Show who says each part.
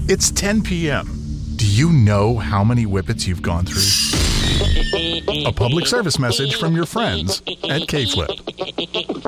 Speaker 1: It's 10 p.m. Do you know how many whippets you've gone through? A public service message from your friends at K-Flip.